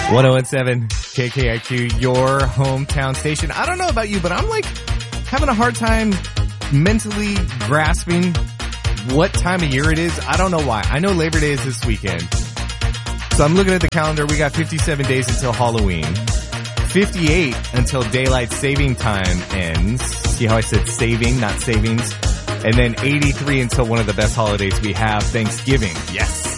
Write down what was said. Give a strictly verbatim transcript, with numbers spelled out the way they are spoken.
one oh one seven K K I Q, your hometown station. I don't know about you, but I'm like having a hard time mentally grasping what time of year it is. I don't know why. I know Labor Day is this weekend. So I'm looking at the calendar. We got fifty-seven days until Halloween. fifty-eight until daylight saving time ends. See how I said saving, not savings? And then eighty-three until one of the best holidays we have, Thanksgiving. Yes.